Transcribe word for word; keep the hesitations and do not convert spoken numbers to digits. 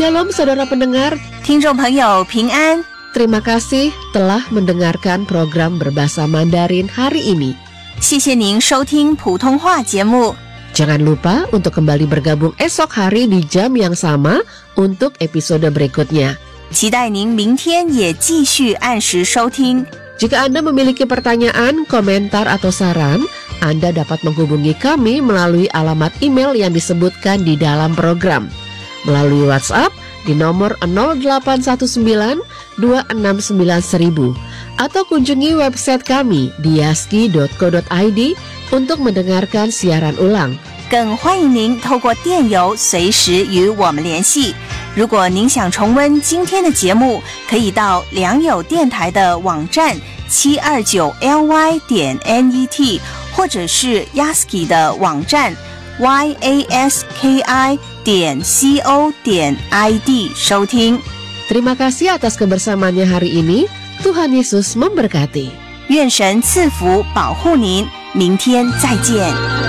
Shalom saudara pendengar, 听众朋友平安。 terima kasih telah mendengarkan program berbahasa Mandarin hari ini. 谢谢您收听普通话节目。 Jangan lupa untuk kembali bergabung esok hari di jam yang sama untuk episode berikutnya. 期待您明天也继续按时收听。 Jika Anda memiliki pertanyaan, komentar, atau saran, Anda dapat menghubungi kami melalui alamat email yang disebutkan di dalam program. Melalui WhatsApp di nomor nol delapan satu sembilan dua enam sembilan seribu atau kunjungi website kami di yaski dot co dot i d untuk mendengarkan siaran ulang. 更欢迎您透过电邮随时与我们联系。如果您想重温今天的节目，可以到良友电台的网站 七二九 l y 点 n e t 或者是 Yaski 的网站 y a s k i 点 c o 点 i d 收听。 Terima kasih atas kebersamaannya hari ini. Tuhan Yesus memberkati. 愿神赐福保护您，明天再见。